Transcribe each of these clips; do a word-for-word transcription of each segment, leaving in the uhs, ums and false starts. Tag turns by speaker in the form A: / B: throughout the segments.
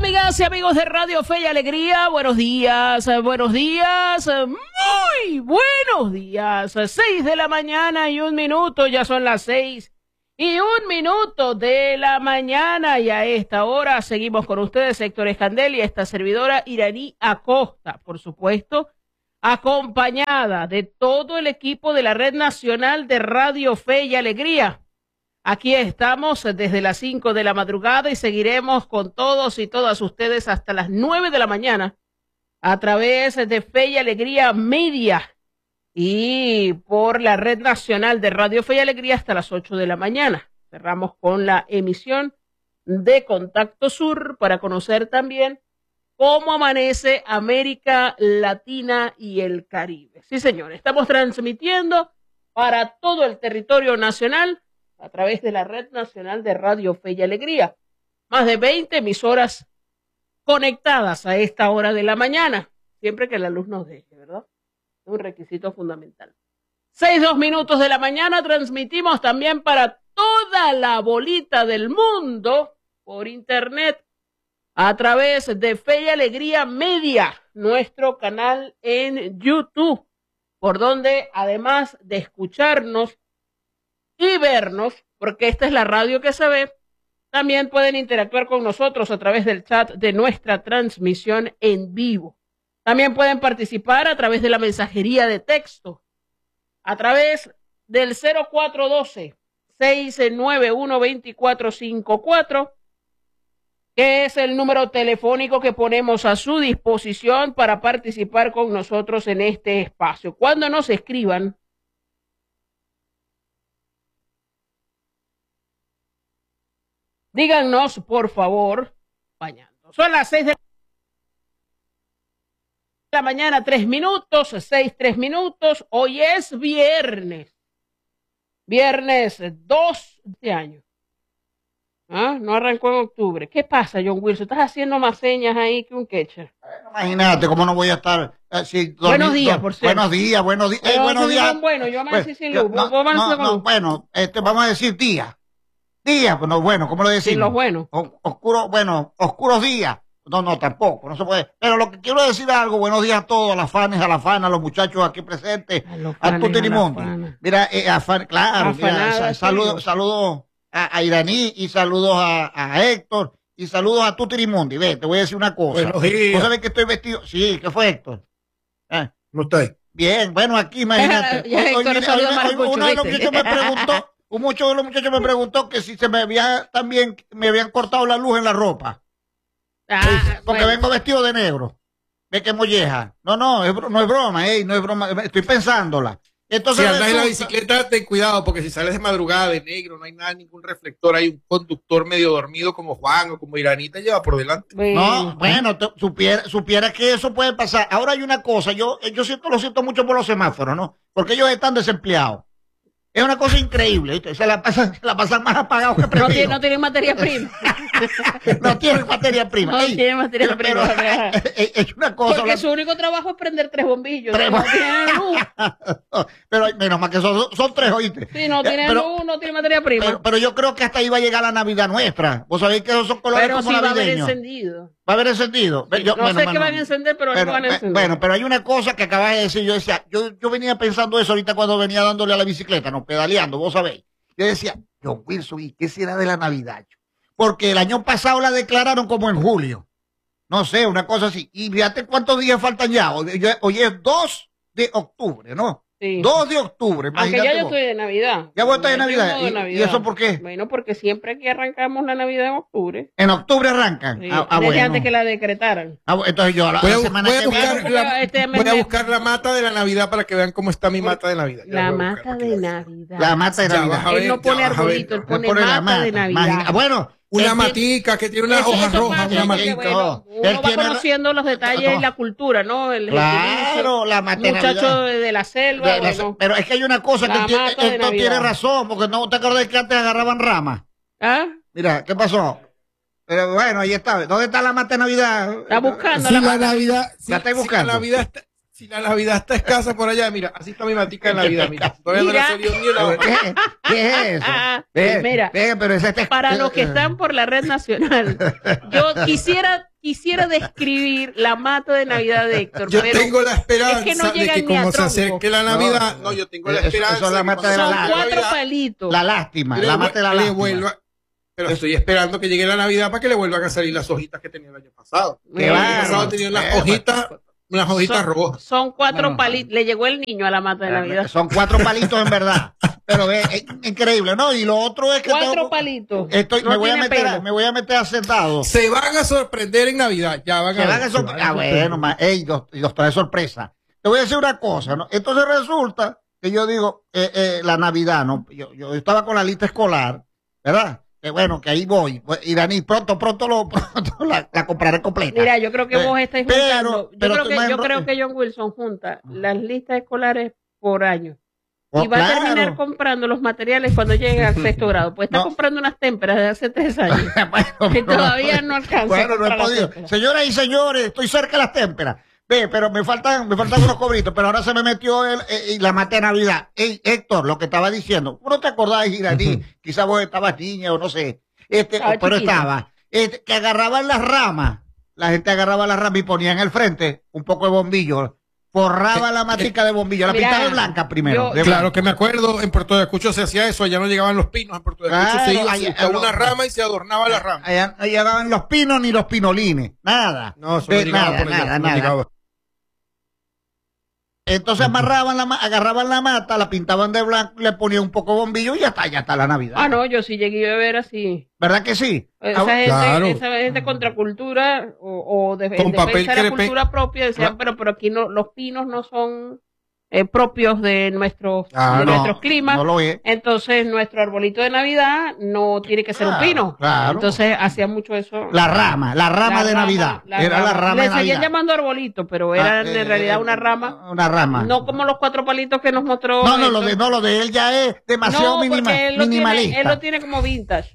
A: amigas y amigos de Radio Fe y Alegría? Buenos días, buenos días, muy buenos días. Seis de la mañana y un minuto, ya son las seis y un minuto de la mañana. Y a esta hora seguimos con ustedes, Héctor Escandel y esta servidora Iraní Acosta, por supuesto, acompañada de todo el equipo de la Red Nacional de Radio Fe y Alegría. Aquí estamos desde las cinco de la madrugada y seguiremos con todos y todas ustedes hasta las nueve de la mañana a través de Fe y Alegría Media y por la Red Nacional de Radio Fe y Alegría hasta las ocho de la mañana. Cerramos con la emisión de Contacto Sur para conocer también cómo amanece América Latina y el Caribe. Sí, señor, estamos transmitiendo para todo el territorio nacional a través de la Red Nacional de Radio Fe y Alegría. Más de veinte emisoras conectadas a esta hora de la mañana, siempre que la luz nos deje, ¿verdad? Es un requisito fundamental. Seis, dos minutos de la mañana, transmitimos también para toda la bolita del mundo por internet a través de Fe y Alegría Media, nuestro canal en YouTube, por donde además de escucharnos y vernos, porque esta es la radio que se ve, también pueden interactuar con nosotros a través del chat de nuestra transmisión en vivo. También pueden participar a través de la mensajería de texto, a través del cero cuatro uno dos, seis nueve uno, dos cuatro cinco cuatro, que es el número telefónico que ponemos a su disposición para participar con nosotros en este espacio. Cuando nos escriban, díganos, por favor, bañando. Son las seis de la mañana, tres minutos, seis, tres minutos. Hoy es viernes. Viernes dos de año. ¿Ah? No arrancó en octubre. ¿Qué pasa, John Wilson? ¿Estás haciendo más señas ahí que un catcher?
B: Imagínate cómo no voy a estar así.
A: Buenos días, por cierto.
B: Buenos días, buenos días. Eh, buenos días.
A: Bueno, yo me decía sin luz.
B: No, no, no, no, bueno, este, vamos a decir día. Día, bueno, bueno, ¿cómo lo decimos?
A: Sí, los buenos.
B: O, oscuro, bueno, oscuros días. No, no, tampoco, no se puede. Pero lo que quiero decir algo, buenos días a todos, a las fanes, a las fanas, a los muchachos aquí presentes, a, a tu Tirimundi. Mira, eh, a fan, claro, mira, saludos, saludos a, a Iraní y saludos a, a Héctor y saludos a tu Tirimundi. Ve, te voy a decir una cosa.
C: Buenos días.
B: ¿Vos sabés que estoy vestido? Sí, ¿qué fue, Héctor? ¿Eh?
C: ¿Cómo estáis?
B: Bien, bueno, aquí imagínate.
A: Ya, ya,
B: hoy,
A: Héctor,
B: hoy, hoy, hoy, uno de los
A: ¿viste?
B: muchachos me preguntó, un muchacho de los muchachos me preguntó que si se me había también, me habían cortado la luz en la ropa.
A: Ah,
B: porque
A: bueno.
B: vengo vestido de negro. Ve que molleja. No, no, es, no es broma, ey, no es broma. Estoy pensándola. Entonces,
C: si andas
B: resulta...
C: en la bicicleta, ten cuidado, porque si sales de madrugada de negro, no hay nada, ningún reflector, hay un conductor medio dormido como Juan o como Iraní, te lleva por delante.
B: No, bueno, te, supiera, supiera que eso puede pasar. Ahora hay una cosa, yo, yo siento, lo siento mucho por los semáforos, ¿no? Porque ellos están desempleados. Es una cosa increíble, ¿viste? Se la pasan, se la pasan más apagados que prendidos.
A: No tienen no tiene materia prima.
B: No tienen materia prima.
A: No
B: Ey,
A: tienen materia
B: pero,
A: prima.
B: pero, es, es una cosa.
A: Porque
B: la...
A: su único trabajo es prender tres bombillos.
B: Tres
A: no tienen luz.
B: Pero menos mal que son, son tres, ¿oíste?
A: Sí, no tienen
B: pero,
A: luz, no tienen materia prima.
B: Pero, pero yo creo que hasta ahí va a llegar la Navidad nuestra. Vos sabéis que esos son colores
A: pero
B: como
A: sí
B: navideños.
A: va a haber encendido.
B: Va a haber encendido.
A: Sí,
B: yo,
A: no
B: bueno,
A: sé
B: bueno,
A: qué van a encender, pero,
B: pero
A: no van a encender.
B: Bueno, pero hay una cosa que acabas de decir. Yo decía, yo, yo venía pensando eso ahorita cuando venía dándole a la bicicleta, no pedaleando, vos sabéis. Yo decía, John Wilson, ¿y qué será de la Navidad? Porque el año pasado la declararon como en julio. No sé, una cosa así. Y fíjate cuántos días faltan ya. Hoy, hoy es dos de octubre, ¿no?
A: Sí.
B: dos de octubre.
A: Aunque ya yo
B: vos.
A: estoy de Navidad.
B: Ya vos estás de Navidad.
A: de
B: ¿Y,
A: Navidad.
B: ¿Y eso por qué?
A: Bueno, porque siempre que arrancamos la Navidad en octubre.
B: En octubre arrancan.
A: Sí,
B: ah, ah,
A: desde
B: bueno.
A: antes que la decretaran.
B: Ah, entonces yo la,
C: Voy a,
B: la semana
C: voy a
B: que
C: buscar,
B: viene.
C: la,
A: Este mes
C: voy a
A: de-
C: buscar la mata de la Navidad para que vean cómo está mi mata de Navidad. Ya
A: La
C: voy a
A: mata
C: buscar,
A: de
C: porque-
A: Navidad.
B: La mata de
C: Ya,
B: Navidad.
C: vas a ver,
A: Él no pone
C: ya vas a ver.
A: arbolito, él
B: Le
A: pone
B: pone la
A: mata de Navidad.
B: Imagina- Bueno.
C: Una
B: él
C: matica que tiene unas
A: Eso-
C: hojas
A: eso
C: rojas,
A: pasa
C: una
A: porque,
C: matica.
A: bueno,
B: Él
A: uno va
B: tiene-
A: conociendo los detalles y la cultura, ¿no? El
B: Claro, la mata de
A: muchacho
B: Navidad.
A: de, de la selva,
B: De la-
A: bueno.
B: Pero es que hay una cosa
A: La
B: que él tiene,
A: mata de
B: él no
A: Navidad.
B: tiene razón, porque no te acordás que antes agarraban ramas.
A: ¿Ah?
B: Mira, ¿qué pasó? Pero bueno, ahí está. ¿Dónde está la mata de Navidad?
A: Está buscando
C: Si
A: la
C: la
A: mata.
C: Navidad, si,
B: La estáis
C: si
B: buscando.
C: la Navidad está, si la Navidad está escasa por allá, mira, así está mi matica de Navidad, mira. Todavía no le
A: Mira.
C: ha salido ni una hoja.
B: ¿Qué, ¿Qué es eso?
A: Ah,
B: Ve,
A: mira.
B: ve, pero ese este-
A: Para los que están por la red nacional, yo quisiera quisiera describir la mata de Navidad de Héctor.
C: Yo
A: pero
C: tengo la esperanza
A: es que no
C: de que como se acerque la Navidad, no, no yo tengo la esperanza.
B: Eso, eso la mata de la,
A: son
B: la,
A: cuatro
B: la,
A: palitos.
B: La lástima, la mata de la lástima.
C: Vuelva, pero estoy esperando que llegue la Navidad para que le vuelvan a salir las hojitas que tenía el año pasado.
B: Que
C: el
B: va,
C: año pasado tenían las
B: eh,
C: hojitas, unas hojitas
A: son,
C: rojas.
A: Son cuatro
B: bueno,
A: palitos. Le llegó el niño a la mata de Navidad.
B: Son cuatro palitos en verdad. Pero ve, es increíble, ¿no? Y lo otro es que
A: cuatro
B: tengo,
A: palitos.
B: Estoy,
A: no
B: me voy a meter,
A: pelo.
B: me voy a meter a sentado.
C: Se van a sorprender en Navidad, ya van
B: Se
C: a
B: van
C: ver.
B: a sorprender. Ah, bueno, ma, ey, dos, dos trae sorpresa. Te voy a decir una cosa, ¿no? Entonces resulta que yo digo, eh, eh, la Navidad, ¿no? Yo, yo estaba con la lista escolar, ¿verdad? Que bueno, que ahí voy. Iraní, pronto, pronto, lo, pronto la, la compraré completa.
A: Mira, yo creo que vos
B: eh,
A: estáis
B: pero,
A: juntando. Yo,
B: pero
A: creo, que, yo
B: enro...
A: creo que John Wilson junta las listas escolares por año.
B: Oh,
A: y va
B: claro.
A: a terminar comprando los materiales cuando llegue al sexto grado. Pues está no. comprando unas témperas de hace tres años. bueno, que todavía no alcanza.
B: Bueno, no he podido. Señoras y señores, estoy cerca de las témperas. Ve, pero me faltan, me faltan unos cobritos, pero ahora se me metió el, el, la mata de Navidad. Ey, Héctor, lo que estaba diciendo, ¿no te acordás, Iraní? Quizás vos estabas niña o no sé. Este,
A: estaba
B: pero
A: chiquita.
B: estaba. Este, que agarraban las ramas. La gente agarraba las ramas y ponía en el frente un poco de bombillo. Forraba la matica de bombillo, la pintaba de blanca primero.
C: Yo,
B: de
C: claro
B: blanca.
C: que me acuerdo, en Puerto de Ayacucho se hacía eso, allá no llegaban los pinos, en Puerto de Ayacucho
B: claro,
C: se iba
B: allá,
C: a
B: allá,
C: una rama y se adornaba la rama.
B: Allá no llegaban los pinos ni los pinolines, nada.
C: No, eso no llegaba
B: nada,
C: por allá,
B: nada,
C: no
B: nada.
C: llegaba.
B: Entonces amarraban la agarraban la mata, la pintaban de blanco, le ponían un poco de bombillo y ya está, ya está la Navidad.
A: Ah, no, yo sí llegué a ver así.
B: ¿Verdad que sí?
A: Esa gente, claro. esa gente contracultura o, o de,
C: Con papel
A: defensa de la cultura propia decían,
B: ah.
A: pero, pero aquí no, los pinos no son eh, propios de nuestros,
B: ah,
A: de
B: no,
A: nuestros climas.
B: No lo es.
A: Entonces nuestro arbolito de Navidad no tiene que ser
B: claro,
A: un pino.
B: Claro.
A: Entonces hacían mucho eso.
B: La rama, la rama
A: la
B: de
A: rama,
B: Navidad.
A: La
B: era
A: rama.
B: la rama
A: Le
B: de
A: seguían
B: Navidad.
A: llamando arbolito, pero era
B: ah, eh,
A: en realidad una rama.
B: Una rama.
A: No como los cuatro palitos que nos mostró.
B: No, no, lo de, no, lo de él ya es demasiado
A: no,
B: minima,
A: él lo
B: minimalista.
A: Tiene, él lo tiene como vintage.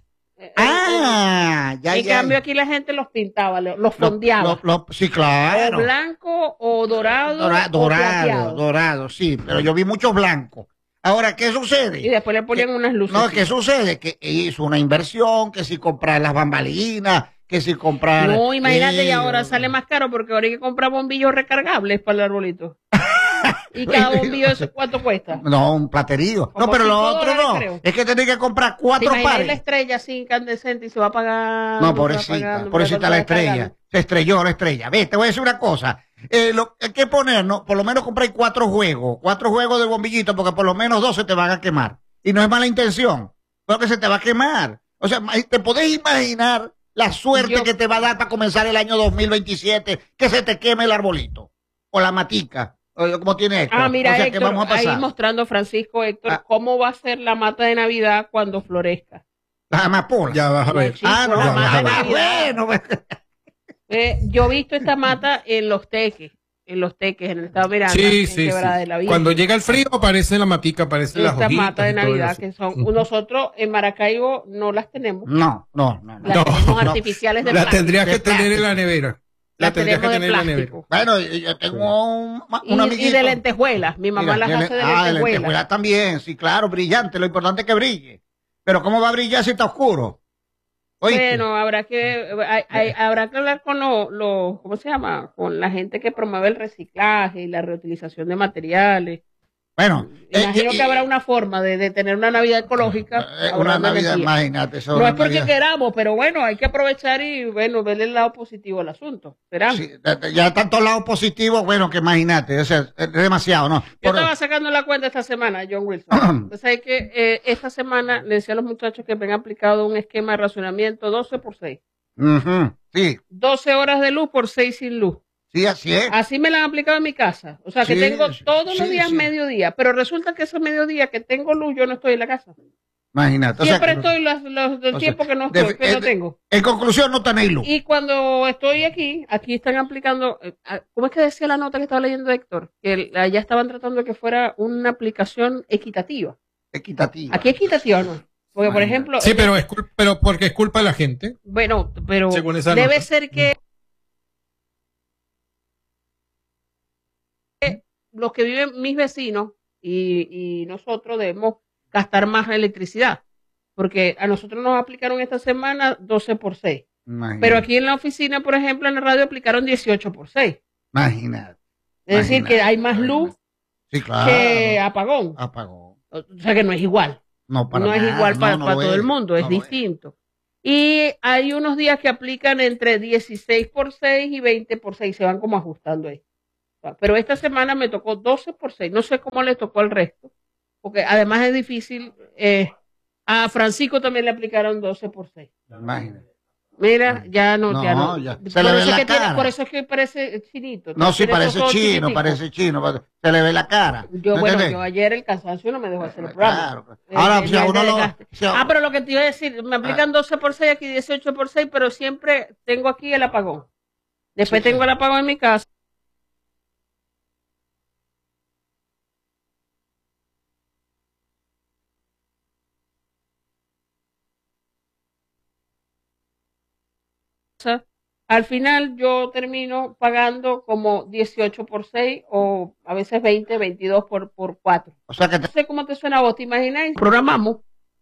B: Ah, ya,
A: en
B: ya.
A: cambio aquí la gente los pintaba, los fondeaba.
B: Lo, lo, lo, sí, claro.
A: O blanco o dorado.
B: Dora,
A: o
B: dorado,
A: plateado.
B: dorado, sí, pero yo vi muchos blancos. Ahora, ¿qué sucede?
A: Y después le ponían
B: que,
A: unas luces.
B: No, ¿qué sucede? Que hizo una inversión, que si comprar las bambalinas, que si comprar...
A: No, imagínate,
B: eh,
A: y ahora sale más caro porque ahora hay que comprar bombillos recargables para el arbolito. ¿Y cada bombillo eso cuánto cuesta?
B: No, un platerío. No, pero lo otro no. Creo. Es que tenés que comprar cuatro pares.
A: la estrella así incandescente y se va a pagar.
B: No, pobrecita, pobrecita la estrella. Se estrelló la estrella. Ve, te voy a decir una cosa. Eh, lo, hay que ponernos, por lo menos comprar cuatro juegos. Cuatro juegos de bombillito, porque por lo menos dos se te van a quemar. Y no es mala intención, porque se te va a quemar. O sea, te podés imaginar la suerte Yo... que te va a dar para comenzar el año dos mil veintisiete, que se te queme el arbolito. O la matica. ¿Cómo tiene Héctor?
A: Ah, mira,
B: o sea,
A: Héctor,
B: ¿qué vamos a pasar?
A: ahí mostrando Francisco, Héctor, ah. cómo va a ser la mata de Navidad cuando florezca.
B: La amapola.
C: Ya vas a ver.
A: No, chico,
B: ah, no,
A: la mata de
B: ah, bueno.
A: eh, yo he visto esta mata en los teques, en los teques, en el estado Miranda.
C: Sí, sí, sí.
A: De la
C: Cuando llega el frío aparece la matica, aparece las hojitas.
A: Esta mata de Navidad, que son, nosotros en Maracaibo no las tenemos.
B: No, no, no.
A: Las
B: no,
A: tenemos
B: no.
A: artificiales de
C: Las
A: plástico.
C: tendrías que
B: de
C: tener
B: plástico.
C: en la nevera.
A: La,
C: la tendrías que tener en la nevera.
B: Bueno, yo tengo un, un
A: y,
B: amiguito.
A: Y de lentejuelas. Mi mamá
B: Mira,
A: las
B: de,
A: hace de
B: ah,
A: lentejuelas.
B: de lentejuelas también, sí, claro, brillante. Lo importante es que brille. Pero ¿cómo va a brillar si está oscuro? ¿Oíste?
A: Bueno, habrá que hay, hay, habrá que hablar con los, lo, ¿cómo se llama? Con la gente que promueve el reciclaje y la reutilización de materiales.
B: Bueno,
A: imagino
B: eh,
A: que
B: eh,
A: habrá una forma de, de tener una Navidad ecológica.
B: Eh, una Navidad, imagínate.
A: Eso no es porque Navidad. queramos, pero bueno, hay que aprovechar y bueno, ver el lado positivo del asunto. ¿Será?
B: Sí, ya tantos lados positivos, bueno, que imagínate, o sea, es demasiado, ¿no?
A: Yo Por... estaba sacando la cuenta esta semana, John Wilson. O sea, que eh, esta semana le decía a los muchachos que me han aplicado un esquema de racionamiento doce por seis.
B: Uh-huh, sí.
A: doce horas de luz por seis sin luz.
B: Sí, así es.
A: Así me la han aplicado en mi casa. O sea, que
B: sí,
A: tengo todos
B: sí,
A: los días
B: sí.
A: mediodía. Pero resulta que ese mediodía que tengo luz, yo no estoy en la casa.
B: Imagínate.
A: Siempre
B: o sea,
A: estoy los, los, el tiempo
B: sea,
A: que no estoy,
B: de,
A: que
B: en,
A: no tengo.
B: En conclusión, no tenéis luz.
A: Y cuando estoy aquí, aquí están aplicando, ¿cómo es que decía la nota que estaba leyendo Héctor? Que allá estaban tratando de que fuera una aplicación equitativa.
B: Equitativa.
A: Aquí equitativa, ¿no? Porque, por ejemplo...
C: Sí, pero, es culpa, pero porque es culpa de la gente.
A: Bueno, pero debe
C: nota.
A: ser que los que viven mis vecinos y, y nosotros debemos gastar más electricidad, porque a nosotros nos aplicaron esta semana doce por seis.
B: Imagínate.
A: Pero aquí en la oficina, por ejemplo, en la radio aplicaron dieciocho por seis.
B: Imagínate.
A: Es decir,
B: Imagínate.
A: que hay más luz
B: sí, claro,
A: que apagón.
B: Apagón.
A: O sea que no es igual.
B: No, para
A: no
B: nada.
A: es igual para,
B: no, no
A: para todo
B: es.
A: el mundo, es
B: no
A: distinto. Es. Y hay unos días que aplican entre dieciséis por seis y veinte por seis, se van como ajustando ahí. Pero esta semana me tocó doce por seis, no sé cómo le tocó al resto, porque además es difícil. Eh, a Francisco también le aplicaron doce por seis.
B: Imagínate.
A: Mira, ya no,
B: no
A: ya no.
B: Ya. Se
A: por,
B: le ve
A: eso
B: la
A: que
B: cara.
A: tiene, por eso es que parece chinito.
B: No, sí, parece chino,
A: chiquitico.
B: parece chino. Se le ve la cara.
A: Yo,
B: ¿No
A: bueno,
B: entiendes?
A: yo ayer el cansancio no me dejó hacer el programa.
B: Claro. Ahora,
A: el,
B: si a uno lo... Si a...
A: Ah, pero lo que te iba a decir, me aplican doce por seis, aquí dieciocho por seis, pero siempre tengo aquí el apagón. Después sí, tengo sí. el apagón en mi casa. Al final yo termino pagando como dieciocho por seis o a veces veinte, veintidós por, por cuatro.
B: O sea que te...
A: No sé cómo te suena a vos, ¿te imagináis? Programamos.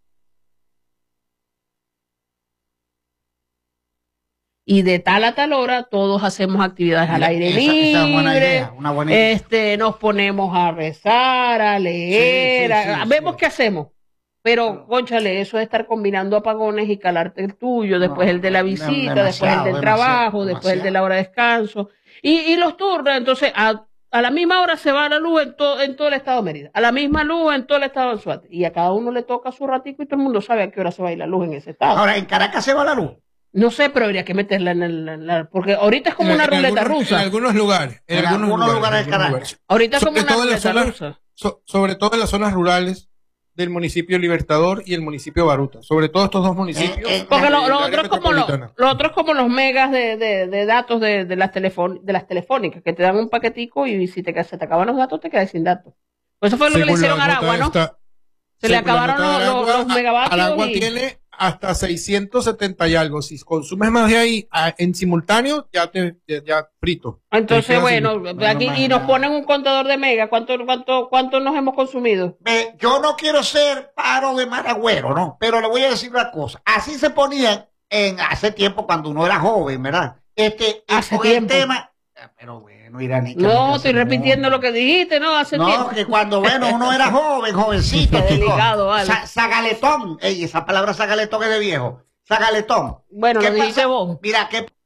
A: Y de tal a tal hora todos hacemos actividades al aire esa, libre.
B: Esa es buena idea, una buena idea.
A: Este, nos ponemos a rezar, a leer, sí, sí, a, sí, vemos sí. qué hacemos. Pero, no. cónchale, eso de estar combinando apagones y calarte el tuyo, después no, el de la visita, después el del trabajo, demasiado. después el de la hora de descanso. Y, y los turnos, entonces, a, a la misma hora se va la luz en, to, en todo el estado de Mérida, a la misma luz en todo el estado de Anzoátegui. Y a cada uno le toca su ratico y todo el mundo sabe a qué hora se va a ir la luz en ese estado.
B: Ahora, ¿en Caracas se va la luz?
A: No sé, pero habría que meterla en el... En la, porque ahorita es como en, una
C: en
A: ruleta
C: algunos,
A: rusa.
C: En algunos lugares. En,
B: en algunos, algunos lugares de Caracas.
A: Ahorita es como una ruleta
C: zonas,
A: rusa.
C: So, sobre todo en las zonas rurales del municipio Libertador y el municipio Baruta. Sobre todo estos dos municipios.
A: Eh, eh, porque lo, lo, otro es como lo, lo otro es como los megas de, de, de datos de, de, las telefon, de las telefónicas, que te dan un paquetico y si te, se te acaban los datos, te quedas sin datos. Pues eso fue lo Según que le hicieron al agua, ¿no? Esta, se le acabaron los, agua, los megavatios.
C: Al agua
A: y...
C: tiene hasta seiscientos setenta y algo. Si consumes más de ahí a, en simultáneo, ya te ya, ya frito.
A: Entonces, bueno, sin... aquí no, y nos ponen un contador de mega. ¿Cuánto, cuánto, cuánto nos hemos consumido?
B: Eh, yo no quiero ser paro de maragüero, ¿no? Pero le voy a decir una cosa. Así se ponían en hace tiempo cuando uno era joven, ¿verdad? Este,
A: hace tiempo.
B: El tema, pero bueno, Iraní.
A: No, estoy repitiendo lo que dijiste, ¿no? Hace
B: no,
A: tiempo.
B: No, que cuando, bueno, uno era joven, jovencito,
A: chico. Delicado, vale.
B: Sa Zagaletón. Ey, esa palabra zagaletón es de viejo. Zagaletón.
A: Bueno, lo dijiste vos.
B: Mira, que